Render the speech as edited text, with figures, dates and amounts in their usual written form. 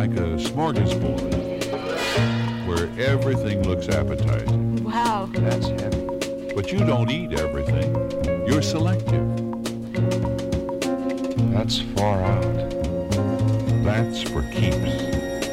like a smorgasbord where everything looks appetizing. Wow. That's heavy. But you don't eat everything. You're selective. That's far out. That's for keeps.